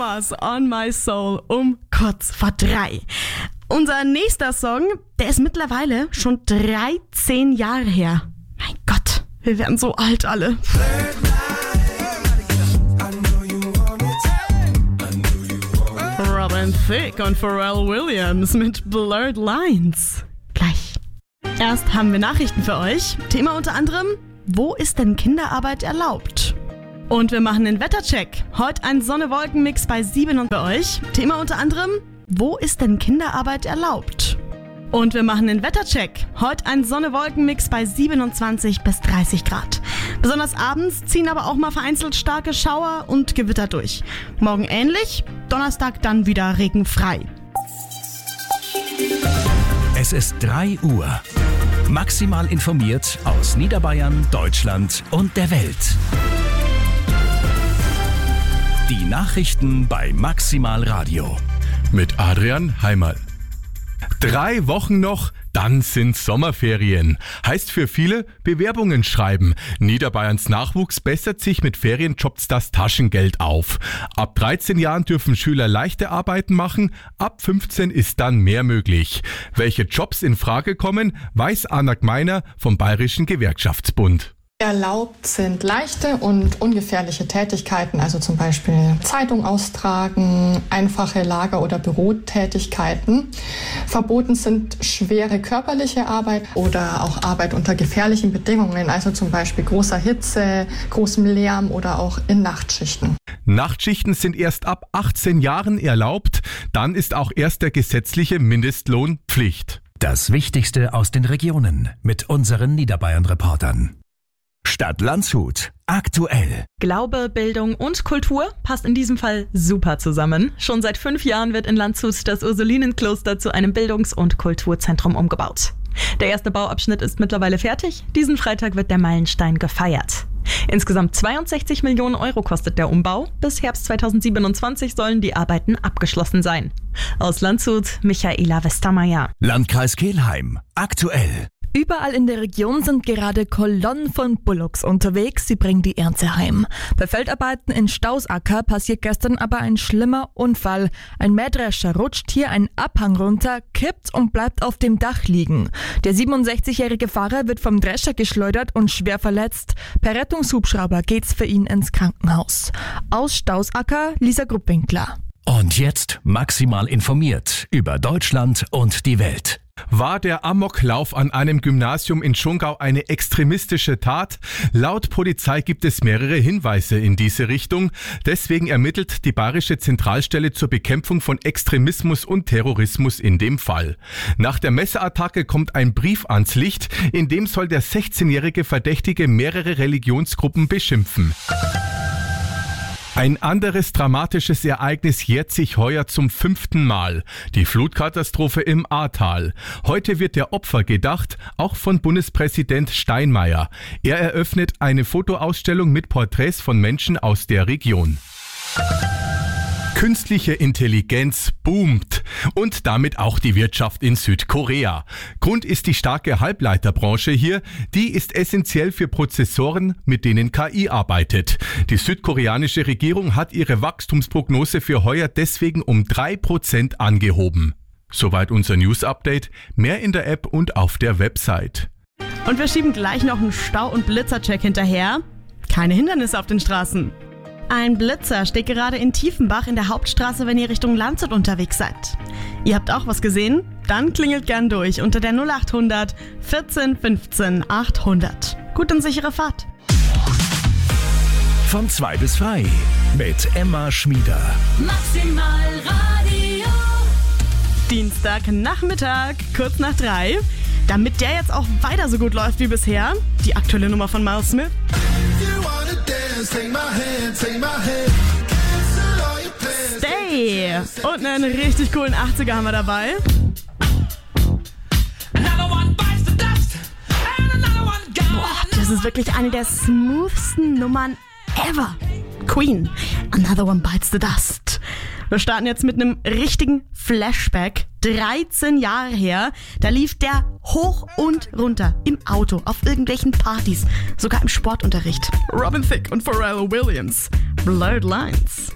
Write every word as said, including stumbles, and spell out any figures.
Mars, On My Soul um kurz vor drei. Unser nächster Song, der ist mittlerweile schon dreizehn Jahre her. Mein Gott, wir werden so alt alle. Robin Thicke und Pharrell Williams mit Blurred Lines. Gleich. Erst haben wir Nachrichten für euch. Thema unter anderem, wo ist denn Kinderarbeit erlaubt? Und wir machen den Wettercheck. Heute ein Sonne-Wolken-Mix bei sieben und bei euch. Thema unter anderem, wo ist denn Kinderarbeit erlaubt? Und wir machen den Wettercheck. Heute ein Sonne-Wolken-Mix bei siebenundzwanzig bis dreißig Grad. Besonders abends ziehen aber auch mal vereinzelt starke Schauer und Gewitter durch. Morgen ähnlich, Donnerstag dann wieder regenfrei. Es ist drei Uhr. Maximal informiert aus Niederbayern, Deutschland und der Welt. Die Nachrichten bei Maximal Radio. Mit Adrian Heimerl. Drei Wochen noch, dann sind Sommerferien. Heißt für viele Bewerbungen schreiben. Niederbayerns Nachwuchs bessert sich mit Ferienjobs das Taschengeld auf. Ab dreizehn Jahren dürfen Schüler leichte Arbeiten machen, ab fünfzehn ist dann mehr möglich. Welche Jobs in Frage kommen, weiß Anna Gmeiner vom Bayerischen Gewerkschaftsbund. Erlaubt sind leichte und ungefährliche Tätigkeiten, also zum Beispiel Zeitung austragen, einfache Lager- oder Bürotätigkeiten. Verboten sind schwere körperliche Arbeit oder auch Arbeit unter gefährlichen Bedingungen, also zum Beispiel großer Hitze, großem Lärm oder auch in Nachtschichten. Nachtschichten sind erst ab achtzehn Jahren erlaubt, dann ist auch erst der gesetzliche Mindestlohn Pflicht. Das Wichtigste aus den Regionen mit unseren Niederbayern-Reportern. Stadt Landshut. Aktuell. Glaube, Bildung und Kultur passt in diesem Fall super zusammen. Schon seit fünf Jahren wird in Landshut das Ursulinenkloster zu einem Bildungs- und Kulturzentrum umgebaut. Der erste Bauabschnitt ist mittlerweile fertig. Diesen Freitag wird der Meilenstein gefeiert. Insgesamt zweiundsechzig Millionen Euro kostet der Umbau. Bis Herbst zweitausendsiebenundzwanzig sollen die Arbeiten abgeschlossen sein. Aus Landshut, Michaela Westermeier. Landkreis Kelheim. Aktuell. Überall in der Region sind gerade Kolonnen von Bullocks unterwegs, sie bringen die Ernte heim. Bei Feldarbeiten in Stausacker passiert gestern aber ein schlimmer Unfall. Ein Mähdrescher rutscht hier einen Abhang runter, kippt und bleibt auf dem Dach liegen. Der siebenundsechzigjährige Fahrer wird vom Drescher geschleudert und schwer verletzt. Per Rettungshubschrauber geht's für ihn ins Krankenhaus. Aus Stausacker, Lisa Gruppwinkler. Und jetzt maximal informiert über Deutschland und die Welt. War der Amoklauf an einem Gymnasium in Schongau eine extremistische Tat? Laut Polizei gibt es mehrere Hinweise in diese Richtung. Deswegen ermittelt die Bayerische Zentralstelle zur Bekämpfung von Extremismus und Terrorismus in dem Fall. Nach der Messerattacke kommt ein Brief ans Licht, in dem soll der sechzehnjährige Verdächtige mehrere Religionsgruppen beschimpfen. Ein anderes dramatisches Ereignis jährt sich heuer zum fünften Mal. Die Flutkatastrophe im Ahrtal. Heute wird der Opfer gedacht, auch von Bundespräsident Steinmeier. Er eröffnet eine Fotoausstellung mit Porträts von Menschen aus der Region. Künstliche Intelligenz boomt und damit auch die Wirtschaft in Südkorea. Grund ist die starke Halbleiterbranche hier. Die ist essentiell für Prozessoren, mit denen K I arbeitet. Die südkoreanische Regierung hat ihre Wachstumsprognose für heuer deswegen um drei Prozent angehoben. Soweit unser News-Update. Mehr in der App und auf der Website. Und wir schieben gleich noch einen Stau- und Blitzercheck hinterher. Keine Hindernisse auf den Straßen. Ein Blitzer steht gerade in Tiefenbach in der Hauptstraße, wenn ihr Richtung Landshut unterwegs seid. Ihr habt auch was gesehen? Dann klingelt gern durch unter der null achthundert vierzehn fünfzehn achthundert. Gut und sichere Fahrt. Von zwei bis frei mit Emma Schmieder. Maximal Radio. Dienstagnachmittag, kurz nach drei. Damit der jetzt auch weiter so gut läuft wie bisher, die aktuelle Nummer von Miles Smith. Stay! Und einen richtig coolen achtziger haben wir dabei. Boah, das ist wirklich eine der smoothsten Nummern ever. Queen, Another One Bites the Dust. Wir starten jetzt mit einem richtigen Flashback. dreizehn Jahre her, da lief der hoch und runter im Auto, auf irgendwelchen Partys, sogar im Sportunterricht. Robin Thicke und Pharrell Williams. Blurred Lines.